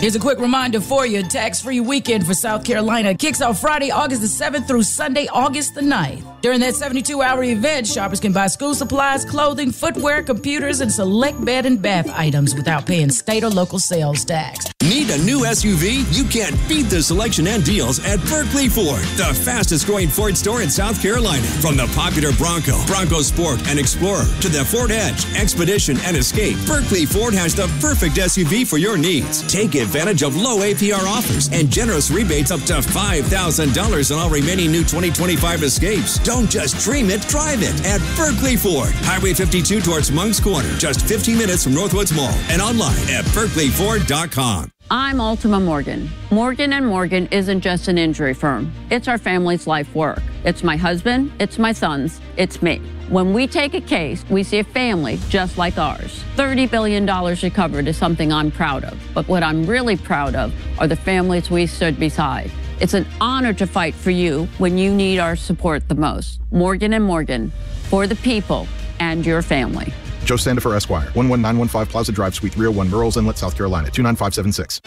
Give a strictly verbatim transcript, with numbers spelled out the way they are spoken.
Here's a quick reminder for you. Tax-free weekend for South Carolina kicks off Friday, August the seventh through Sunday, August the ninth. During that seventy-two hour event, shoppers can buy school supplies, clothing, footwear, computers, and select bed and bath items without paying state or local sales tax. Need a new S U V? You can't beat the selection and deals at Berkeley Ford, the fastest growing Ford store in South Carolina. From the popular Bronco, Bronco Sport, and Explorer to the Ford Edge, Expedition, and Escape, Berkeley Ford has the perfect S U V for your needs. Take advantage of low A P R offers and generous rebates up to five thousand dollars on all remaining new twenty twenty-five Escapes. Don't just dream it, drive it at Berkeley Ford, Highway fifty-two towards Monk's Corner, just fifteen minutes from Northwoods Mall, and online at berkeley ford dot com. I'm Ultima Morgan. Morgan and Morgan isn't just an injury firm. It's our family's life work. It's my husband, it's my sons, it's me. When we take a case, we see a family just like ours. thirty billion dollars recovered is something I'm proud of. But what I'm really proud of are the families we stood beside. It's an honor to fight for you when you need our support the most. Morgan and Morgan, for the people and your family. Joe Sandifer, Esquire, one one nine one five Plaza Drive, Suite three oh one, Murrells Inlet, South Carolina, two nine five seven six.